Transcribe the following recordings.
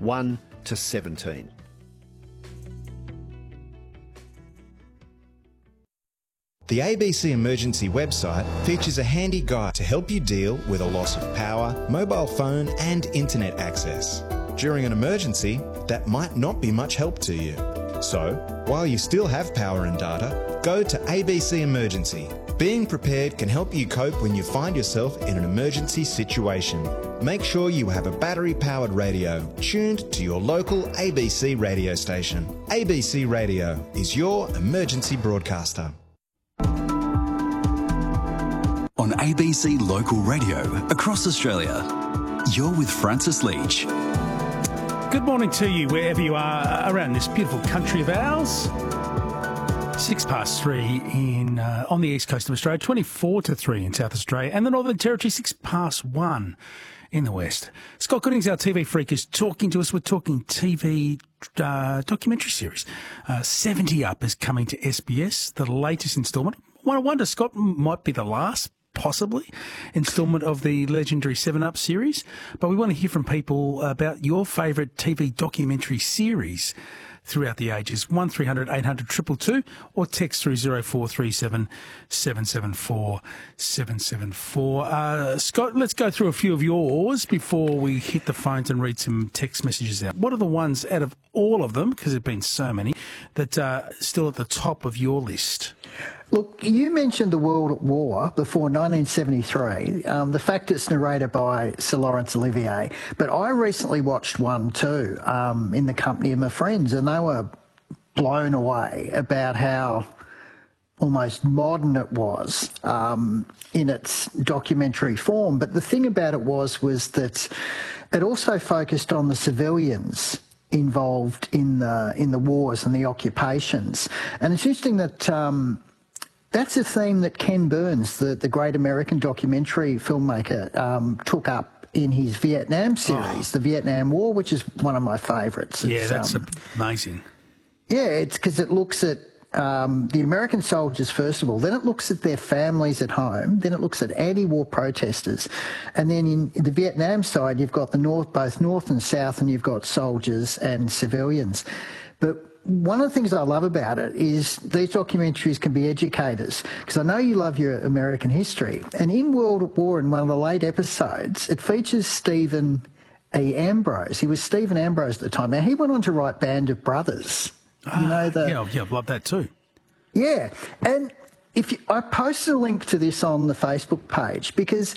1 to 17. The ABC Emergency website features a handy guide to help you deal with a loss of power, mobile phone and internet access. During an emergency, that might not be much help to you. So, while you still have power and data, go to ABC Emergency. Being prepared can help you cope when you find yourself in an emergency situation. Make sure you have a battery-powered radio tuned to your local ABC radio station. ABC Radio is your emergency broadcaster. On ABC Local Radio across Australia, you're with Francis Leach. Good morning to you, wherever you are around this beautiful country of ours. 3:06 on the east coast of Australia, 3 in South Australia, and the Northern Territory, 1 in the west. Scott Goodings, our TV freak, is talking to us. We're talking TV documentary series. 70 Up is coming to SBS, the latest instalment. I wonder, Scott, might be the last, possibly, instalment of the legendary 7 Up series. But we want to hear from people about your favourite TV documentary series throughout the ages. 1300 800 222 or text through 0437 774 774. Scott, let's go through a few of yours before we hit the phones and read some text messages out. What are the ones out of all of them, because there have been so many, that are still at the top of your list? Look, you mentioned The World at War before 1973, the fact it's narrated by Sir Laurence Olivier, but I recently watched one too in the company of my friends, and they were blown away about how almost modern it was in its documentary form. But the thing about it was that it also focused on the civilians involved in the wars and the occupations. And it's interesting that that's a theme that Ken Burns, the great American documentary filmmaker, took up in his Vietnam series, The Vietnam War, which is one of my favourites. Yeah, that's amazing. Yeah, it's because it looks at the American soldiers, first of all, then it looks at their families at home, then it looks at anti-war protesters, and then in the Vietnam side, you've got both North and South, and you've got soldiers and civilians. But one of the things I love about it is these documentaries can be educators, because I know you love your American history. And in World at War, in one of the late episodes, it features Stephen E. Ambrose. He was Stephen Ambrose at the time. Now, he went on to write Band of Brothers. You know, yeah, I love that too. Yeah, and I posted a link to this on the Facebook page, because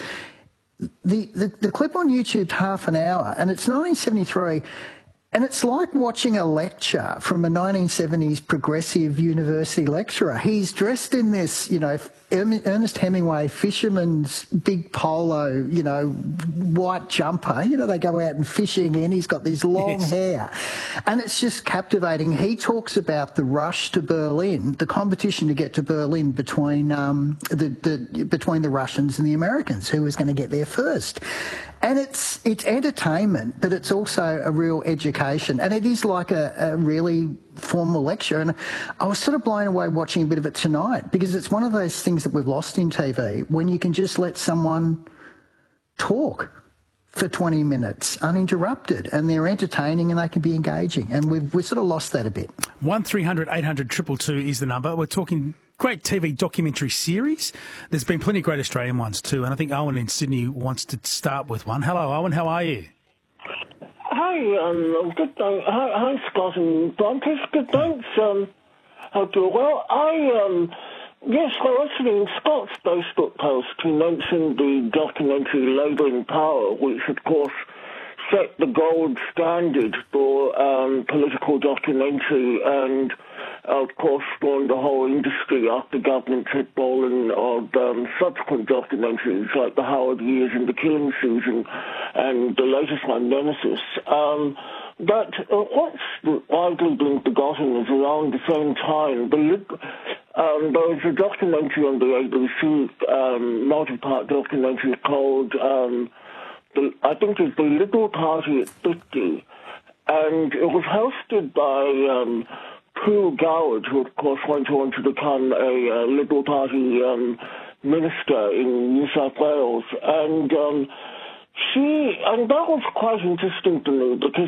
the clip on YouTube's half an hour, and it's 1973. And it's like watching a lecture from a 1970s progressive university lecturer. He's dressed in this, Ernest Hemingway fisherman's big polo, white jumper. They go out and fishing in. He's got this long hair. And it's just captivating. He talks about the rush to Berlin, the competition to get to Berlin between between the Russians and the Americans, who was going to get there first. And it's entertainment, but it's also a real education. And it is like a really formal lecture. And I was sort of blown away watching a bit of it tonight, because it's one of those things that we've lost in TV, when you can just let someone talk for 20 minutes uninterrupted, and they're entertaining and they can be engaging. And we've sort of lost that a bit. 1300 800 222 is the number. We're talking great TV documentary series. There's been plenty of great Australian ones too, and I think Owen in Sydney wants to start with one. Hello, Owen. How are you? Hi, good. Hi, Scott and Francis. Good, thanks. Hope you're well. Yes, well, actually, in Scott's Facebook post, he mentioned the documentary Labour in Power, which, of course, set the gold standard for political documentary, and of course spawned the whole industry after government had fallen of subsequent documentaries like The Howard Years and The Killing Season, and the latest one, Nemesis. But what's widely been forgotten is around the same time, there was a documentary on the ABC, multi-part documentary called, I think it's The Liberal Party at 50, and it was hosted by Prue Goward, who of course went on to become a Liberal Party minister in New South Wales, and that was quite interesting to me, because